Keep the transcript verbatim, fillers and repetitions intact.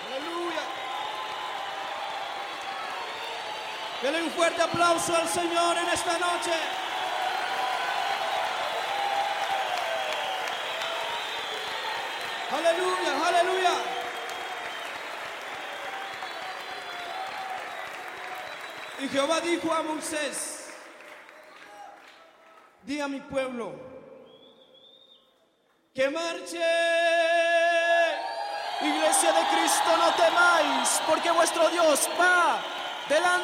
Aleluya. Dele un fuerte aplauso al Señor en esta noche. Aleluya, aleluya. Y Jehová dijo a Moisés: di a mi pueblo que marche. Iglesia de Cristo, no temáis, porque vuestro Dios va delante.